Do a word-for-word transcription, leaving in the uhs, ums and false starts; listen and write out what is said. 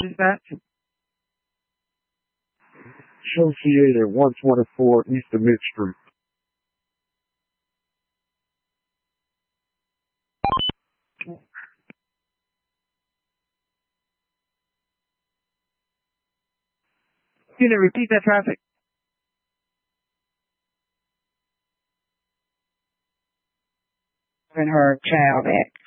Dispatch. Associated one twenty-four East of Mid Street. Unit, repeat that traffic. And her child back.